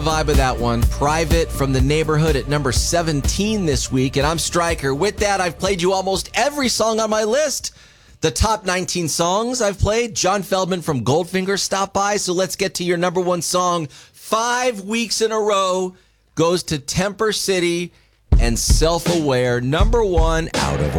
Vibe of that one. Private from The Neighborhood at number 17 this week. And I'm Stryker. With that, I've played you almost every song on my list. The top 19 songs I've played. John Feldman from Goldfinger stopped by. So let's get to your number one song. 5 weeks in a row goes to Temper City and Self-Aware. Number one, Out of